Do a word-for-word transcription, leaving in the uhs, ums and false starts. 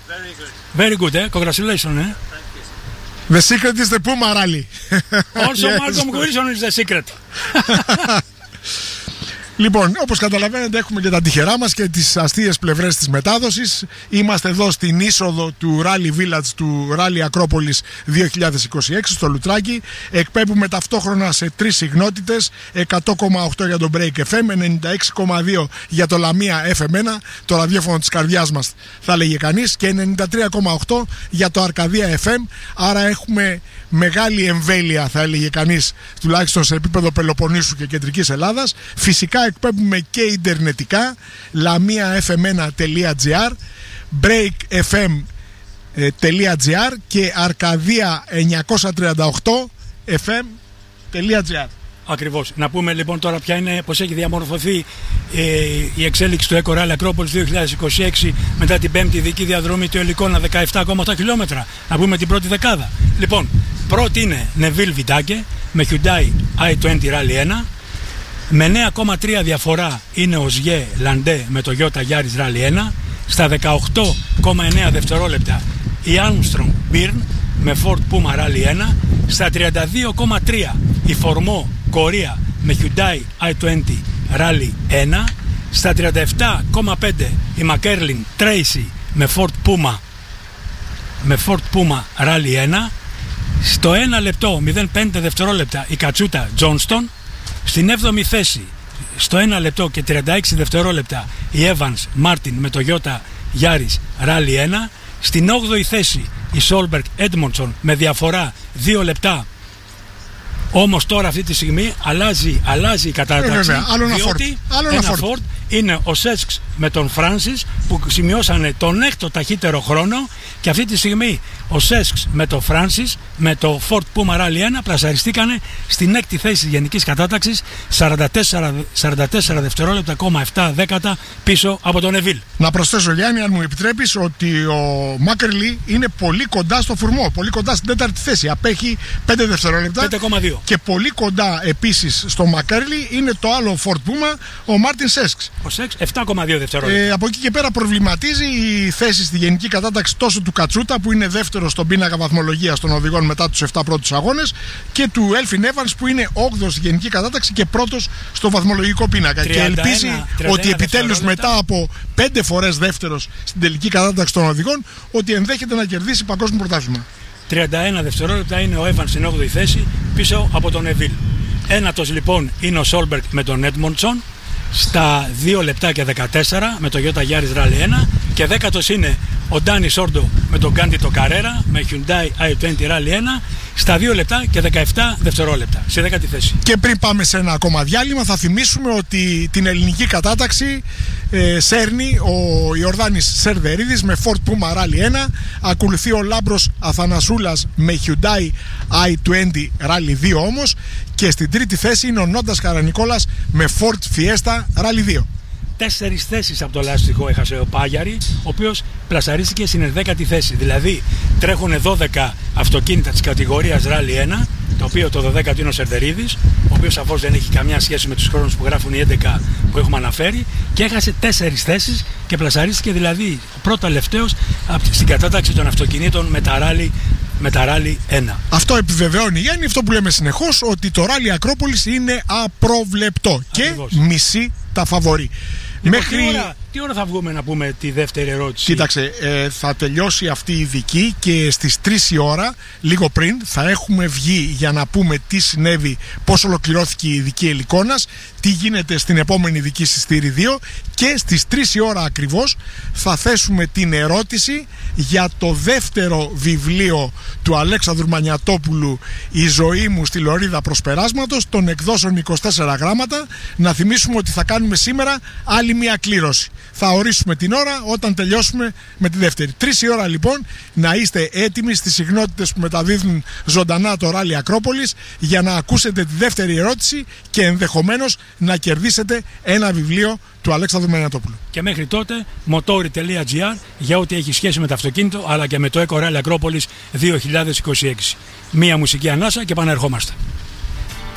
Very good, eh? Congratulations, eh? The secret is the Puma Rally. Also, yes. Malcolm Wilson is the secret. Λοιπόν, όπως καταλαβαίνετε, έχουμε και τα τυχερά μας και τις αστείες πλευρές της μετάδοσης. Είμαστε εδώ στην είσοδο του Rally Village του Rally Ακρόπολης δύο χιλιάδες είκοσι έξι στο Λουτράκι. Εκπέμπουμε ταυτόχρονα σε τρεις συχνότητες: εκατό κόμμα οκτώ για το Break εφ εμ, ενενήντα έξι κόμμα δύο για το Λαμία εφ εμ ένα, το ραδιόφωνο της καρδιάς μας θα λέγε κανείς, και ενενήντα τρία κόμμα οκτώ για το Αρκαδία εφ εμ. Άρα έχουμε μεγάλη εμβέλεια, θα έλεγε κανείς, τουλάχιστον σε επίπεδο Πελοποννήσου και Κεντρικής Ελλάδας. Φυσικά εκπέμπουμε και ιντερνετικά, λαμία εφ εμ ένα τελεία τζι άρ, break εφ εμ τελεία τζι άρ και αρκαδία εννιακόσια τριάντα οκτώ εφ εμ τελεία τζι άρ. Ακριβώς. Να πούμε λοιπόν τώρα ποια είναι, πώς έχει διαμορφωθεί ε, η εξέλιξη του Eco Rally Ακρόπολης δύο χιλιάδες είκοσι έξι μετά την πέμπτη ειδική διαδρομή του Ελικόνα δεκαεπτά κόμμα οκτώ χιλιόμετρα. Να πούμε την πρώτη δεκάδα. Λοιπόν, πρώτη είναι Neville Vidache με Hyundai άι είκοσι Rally ένα. Με εννέα κόμμα τρία διαφορά είναι ο Ζιέ Λαντέ με το Toyota Yaris Rally ένα. Στα δεκαοκτώ κόμμα εννέα δευτερόλεπτα η Armstrong Byrne με Ford Puma Rally ένα. Στα τριάντα δύο κόμμα τρία η Formeau Korea με Hyundai άι είκοσι Rally ένα. Στα τριάντα επτά κόμμα πέντε η McErlin Tracy με Ford Puma με Ford Puma Rally ένα. Στο ένα λεπτό μηδέν κόμμα πέντε δευτερόλεπτα η Katsuta Johnston. Στην έβδομη θέση στο ένα λεπτό και τριάντα έξι δευτερόλεπτα η Evans Martin με το Toyota Yaris Rally ένα. Στην όγδοη θέση η Solberg Edmondson με διαφορά δύο λεπτά. Όμως τώρα αυτή τη στιγμή αλλάζει, αλλάζει η κατάταξη, ε, άλλο διότι άλλο ένα Ford είναι ο Σέσκς με τον Francis που σημειώσανε τον έκτο ταχύτερο χρόνο, και αυτή τη στιγμή ο Σέσκς με τον Francis με το Ford Puma Rally ένα πλασαριστήκανε στην έκτη θέση της γενικής κατάταξης, σαράντα τέσσερα, σαράντα τέσσερα δευτερόλεπτα κόμμα επτά δέκατα πίσω από τον Neville. Να προσθέσω, Γιάννη, αν μου επιτρέπεις, ότι ο Μάκερλι είναι πολύ κοντά στο Φουρμό, πολύ κοντά στην τέταρτη θέση, απέχει πέντε δευτερόλεπτα, πέντε κόμμα δύο. Και πολύ κοντά επίσης στο Μακέρλι είναι το άλλο Ford Puma, ο Μάρτιν Σέσκς. Ο Σέσκς επτά κόμμα δύο δευτερόλεπτα. Ε, από εκεί και πέρα προβληματίζει η θέση στη γενική κατάταξη τόσο του Κατσούτα, που είναι δεύτερο στον πίνακα βαθμολογίας των οδηγών μετά τους επτά πρώτους αγώνες, και του Έλφιν Evans που είναι όγδοος στη γενική κατάταξη και πρώτος στο βαθμολογικό πίνακα. τριάντα ένα, και ελπίζει τριάντα ένα ότι επιτέλους μετά από πέντε φορές δεύτερος στην τελική κατάταξη των οδηγών, ότι ενδέχεται να κερδίσει παγκόσμιο πρωτάθλημα. τριάντα ένα δευτερόλεπτα είναι ο Evans στην όγδοη θέση πίσω από τον Neville. Ένατος λοιπόν είναι ο Solberg με τον Edmondson στα δύο λεπτά και δεκατέσσερα με το Toyota Yaris Rally ένα, και δέκατος είναι ο Ντάνι Σόρντο με τον Candito Carrera με Hyundai άι είκοσι Rally ένα στα δύο λεπτά και δεκαεπτά δευτερόλεπτα στη δέκατη θέση. Και πριν πάμε σε ένα ακόμα διάλειμμα, θα θυμίσουμε ότι την ελληνική κατάταξη ε, σέρνει ο Ιορδάνης Σερδερίδης με Ford Puma Rally ένα, ακολουθεί ο Λάμπρος Αθανασούλας με Hyundai άι είκοσι Rally δύο όμως, και στην τρίτη θέση είναι ο Νόντας Καρανικόλας με Ford Fiesta Rally δύο. Τέσσερις θέσεις από το λάστιχο έχασε ο Πάγιαρη, ο οποίος πλασαρίστηκε στην ενδέκατη θέση. Δηλαδή τρέχουν δώδεκα αυτοκίνητα της κατηγορίας Rally ένα, το οποίο το δωδέκατο είναι ο Σερδερίδης, ο οποίος σαφώς δεν έχει καμιά σχέση με τους χρόνους που γράφουν οι έντεκα που έχουμε αναφέρει, και έχασε τέσσερις θέσεις και πλασαρίστηκε δηλαδή ο πρώτο τελευταίος στην κατάταξη των αυτοκινήτων με τα Rally με τα Rally ένα. Αυτό επιβεβαιώνει, Γιάννη, αυτό που λέμε συνεχώς, ότι το Rally Ακρόπολης είναι απροβλεπτό. Ακριβώς. Και μισεί τα φαβορί. Λοιπόν, Μέχρι... τι, ώρα, τι ώρα θα βγούμε να πούμε τη δεύτερη ερώτηση? Κοίταξε, ε, θα τελειώσει αυτή η ειδική και στις τρεις η ώρα, λίγο πριν, θα έχουμε βγει για να πούμε τι συνέβη, πώς ολοκληρώθηκε η ειδική Ελικόνας, τι γίνεται στην επόμενη ειδική στη Στήρη δύο, και στις τρεις η ώρα ακριβώς θα θέσουμε την ερώτηση για το δεύτερο βιβλίο του Αλέξανδρου Μανιατόπουλου, «Η ζωή μου στη λωρίδα προσπεράσματος», των εκδόσεων είκοσι τέσσερα γράμματα. Να θυμίσουμε ότι θα κάνουμε σήμερα άλλη μια κλήρωση. Θα ορίσουμε την ώρα όταν τελειώσουμε με τη δεύτερη. Τρεις η ώρα λοιπόν, να είστε έτοιμοι στις συχνότητες που μεταδίδουν ζωντανά το Rally Ακρόπολης για να ακούσετε τη δεύτερη ερώτηση και ενδεχομένως να κερδίσετε ένα βιβλίο του Αλέξανδρου Μανιατόπουλου. Και μέχρι τότε motori τελεία τζι άρ για ό,τι έχει σχέση με το αυτοκίνητο, αλλά και με το Eco Rally Ακρόπολης δύο χιλιάδες είκοσι έξι. Μία μουσική ανάσα και πανερχόμαστε.